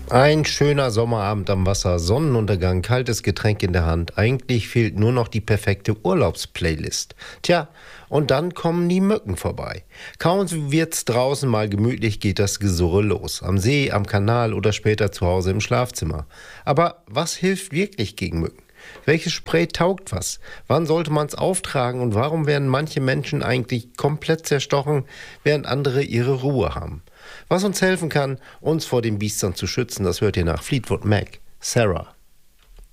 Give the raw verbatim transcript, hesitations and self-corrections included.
Ein schöner Sommerabend am Wasser, Sonnenuntergang, kaltes Getränk in der Hand. Eigentlich fehlt nur noch die perfekte Urlaubsplaylist. Tja, und dann kommen die Mücken vorbei. Kaum wird's draußen mal gemütlich, geht das Gesurre los. Am See, am Kanal oder später zu Hause im Schlafzimmer. Aber was hilft wirklich gegen Mücken? Welches Spray taugt was? Wann sollte man es auftragen und warum werden manche Menschen eigentlich komplett zerstochen, während andere ihre Ruhe haben? Was uns helfen kann, uns vor den Biestern zu schützen, das hört ihr nach Fleetwood Mac. Sarah.